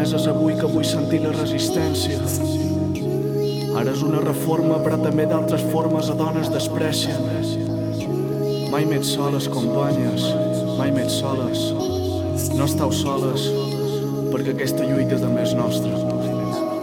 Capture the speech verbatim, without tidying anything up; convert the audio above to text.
promeses avui que vull sentir la resistència. Ara és una reforma, però també d'altres formes a dones desprecien. Mai m'ets soles, companyes, mai m'ets soles. No estàu soles, perquè aquesta lluita també és nostra.